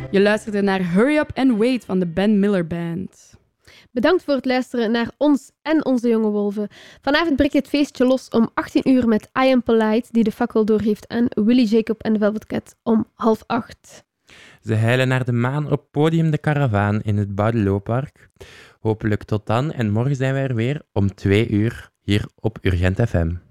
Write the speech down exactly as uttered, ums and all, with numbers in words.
Je luisterde naar Hurry Up and Wait van de Ben Miller Band. Bedankt voor het luisteren naar ons en onze jonge wolven. Vanavond breekt het feestje los om achttien uur met I Am Polite, die de fakkel doorgeeft aan Willy Jacob en de Velvet Cat om half acht. Ze heilen naar de maan op podium De Caravaan in het Boudelooppark. Hopelijk tot dan en morgen zijn we er weer om twee uur hier op Urgent F M.